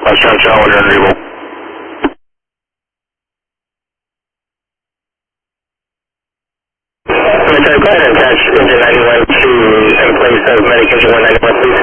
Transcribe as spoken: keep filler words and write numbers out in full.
Foxtrot Tower, one hundred. Go ahead and attach engine ninety-one to in place of medic engine one ninety-one, please.